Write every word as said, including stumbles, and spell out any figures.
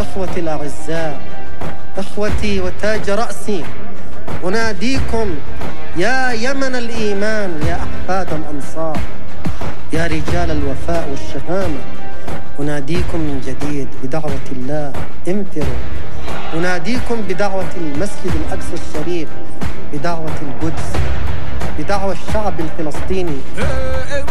إخوتي الأعزاء، إخوتي وتاج رأسي، أناديكم يا يمن الإيمان، يا أحفاد الأنصار، يا رجال الوفاء والشهامة، أناديكم من جديد بدعوة الله امتروا، أناديكم بدعوة المسجد الأقصى الشريف، بدعوة القدس، بدعوة الشعب الفلسطيني.